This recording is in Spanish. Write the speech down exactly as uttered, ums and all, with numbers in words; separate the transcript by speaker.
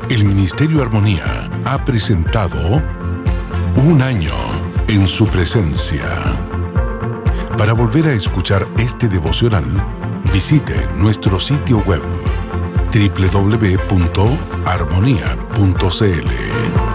Speaker 1: El Ministerio Armonía ha presentado Un Año en su Presencia. Para volver a escuchar este devocional, visite nuestro sitio web doble u doble u doble u punto armonía punto c l.